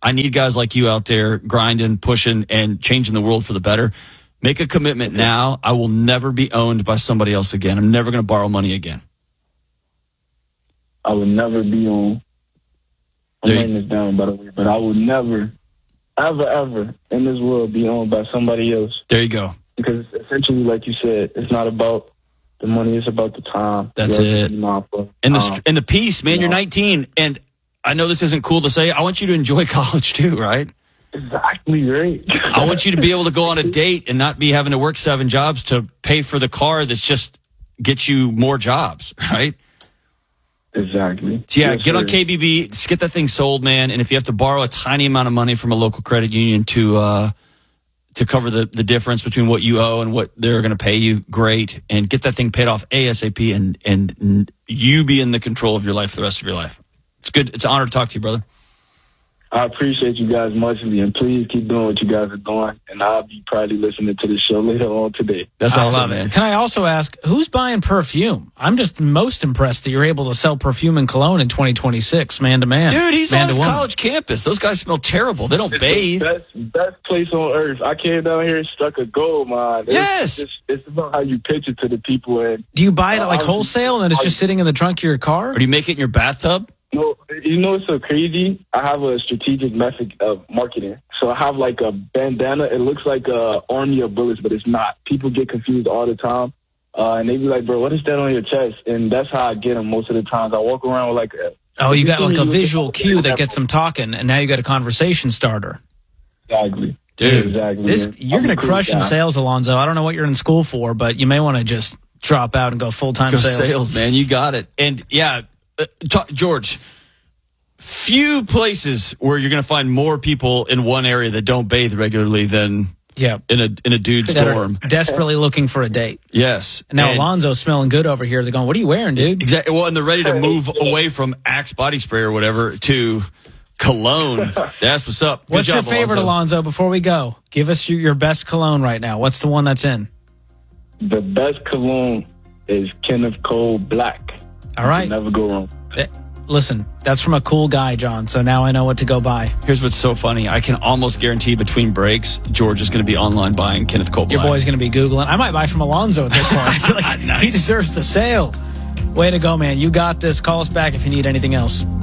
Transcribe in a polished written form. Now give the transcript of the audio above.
I need guys like you out there grinding, pushing, and changing the world for the better. Make a commitment now. I will never be owned by somebody else again. I'm never going to borrow money again. I would never be on. I'm writing this down, by the way, but I would never, ever in this world be owned by somebody else. There you go. Because essentially, like you said, it's not about the money, it's about the time. That's it. And the peace, man. You're 19, and I know this isn't cool to say. I want you to enjoy college too, right? Exactly right. I want you to be able to go on a date and not be having to work 7 jobs to pay for the car that's just gets you more jobs, right? Exactly. So yeah, get on KBB, just get that thing sold, man. And if you have to borrow a tiny amount of money from a local credit union to cover the difference between what you owe and what they're going to pay you, great. And get that thing paid off ASAP and you be in the control of your life for the rest of your life. It's good. It's an honor to talk to you, brother. I appreciate you guys muchly, and please keep doing what you guys are doing, and I'll be probably listening to the show later on today. That's awesome, man. Can I also ask, who's buying perfume? I'm just most impressed that you're able to sell perfume and cologne in 2026, man to man. Dude, he's on a college campus. Those guys smell terrible. They don't bathe. Best place on earth. I came down here and struck a gold mine. Yes. It's about how you pitch it to the people. And do you buy it at like wholesale and it's just sitting in the trunk of your car? Or do you make it in your bathtub? No, you know what's so crazy? I have a strategic method of marketing. So I have like a bandana. It looks like a army of bullets, but it's not. People get confused all the time. And they be like, bro, what is that on your chest? And that's how I get them most of the times. I walk around with like you got like a visual cue that gets them talking, and now you got a conversation starter. Exactly. Dude, exactly. You're going to crush in sales, Alonzo. I don't know what you're in school for, but you may want to just drop out and go full-time sales, man. You got it. And yeah, George, few places where you're going to find more people in one area that don't bathe regularly than in a dude's dorm. Desperately looking for a date. Yes. And now Alonzo's smelling good over here. They're going, what are you wearing, dude? Exactly. Well, and they're ready to move away from Axe body spray or whatever to cologne. That's what's up. Good What's job, your favorite, Alonzo, before we go? Give us your best cologne right now. What's the one that's in? The best cologne is Kenneth Cole Black. All right. Never go wrong. Listen, that's from a cool guy, John, so now I know what to go buy. Here's what's so funny. I can almost guarantee between breaks, George is going to be online buying Kenneth Cole Black. Your boy's going to be Googling. I might buy from Alonzo at this point. I feel like nice. He deserves the sale. Way to go, man. You got this. Call us back if you need anything else.